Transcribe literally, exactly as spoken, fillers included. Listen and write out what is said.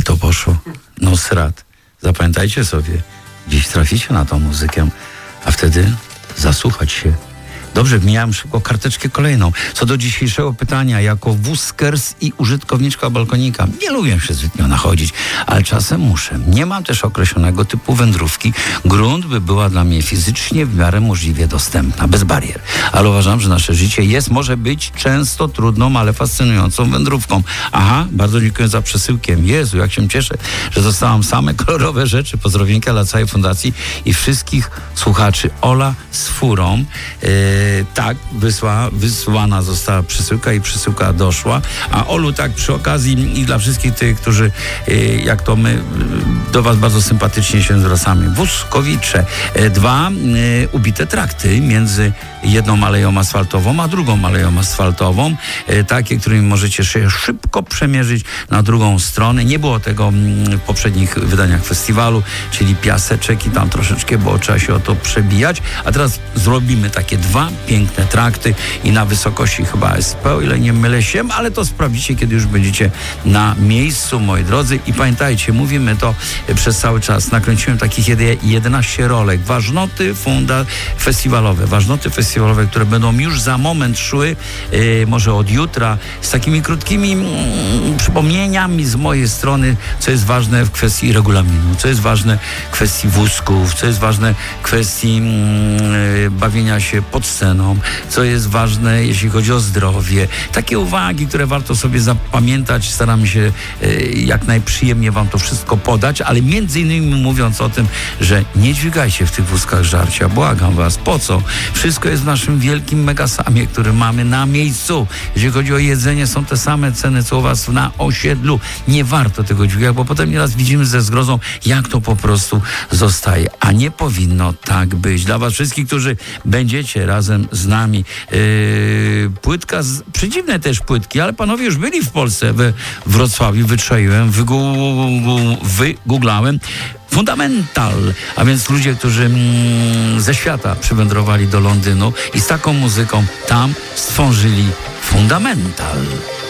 Ale to poszło. Nosrat. Zapamiętajcie sobie, gdzieś traficie na tą muzykę, a wtedy zasłuchać się. Dobrze, mijałem szybko karteczkę kolejną. Co do dzisiejszego pytania, jako wózkers i użytkowniczka balkonika, nie lubię się zbytnio nachodzić, ale czasem muszę. Nie mam też określonego typu wędrówki. Grunt by była dla mnie fizycznie w miarę możliwie dostępna, bez barier. Ale uważam, że nasze życie jest, może być często trudną, ale fascynującą wędrówką. Aha, bardzo dziękuję za przesyłkiem. Jezu, jak się cieszę, że dostałam same kolorowe rzeczy. Pozdrowienia dla całej fundacji i wszystkich słuchaczy. Ola z furą. Yy, tak, wysła, wysłana została przesyłka i przesyłka doszła. A Olu, tak przy okazji i dla wszystkich tych, którzy yy, jak to my yy, do was bardzo sympatycznie się zwracamy. Wózkowicze. Yy, dwa yy, ubite trakty między jedną aleją asfaltową, a drugą aleją asfaltową. Yy, takie, którymi możecie się szybko przemierzyć na drugą stronę. Nie było tego yy, w poprzednich wydaniach festiwalu, czyli piaseczek i tam troszeczkę, bo trzeba się o to przebijać. A teraz zrobimy takie dwa piękne trakty i na wysokości chyba S P, o ile nie mylę się, ale to sprawdzicie, kiedy już będziecie na miejscu, moi drodzy. I pamiętajcie, mówimy to przez cały czas. Nakręciłem takich jedenaście rolek. Ważnoty funda festiwalowe. Ważnoty festiwalowe, które będą już za moment szły, yy, może od jutra, z takimi krótkimi mm, przypomnieniami z mojej strony, co jest ważne w kwestii regulaminu, co jest ważne w kwestii wózków, co jest ważne w kwestii mm, bawienia się pod sceną, co jest ważne, jeśli chodzi o zdrowie. Takie uwagi, które warto sobie zapamiętać. Staramy się y, jak najprzyjemnie wam to wszystko podać, ale między innymi mówiąc o tym, że nie dźwigajcie w tych wózkach żarcia. Błagam was. Po co? Wszystko jest w naszym wielkim megasamie, który mamy na miejscu. Jeśli chodzi o jedzenie, są te same ceny, co u was na osiedlu. Nie warto tego dźwigać, bo potem nieraz widzimy ze zgrozą, jak to po prostu zostaje. A nie powinno tak być. Dla was wszystkich, którzy będziecie razem z nami. Yy, płytka, z, przedziwne też płytki, ale panowie już byli w Polsce, we Wrocławiu, wytrzaiłem, wygooglałem. Fundamental, a więc ludzie, którzy mm, ze świata przywędrowali do Londynu i z taką muzyką tam stworzyli Fundamental.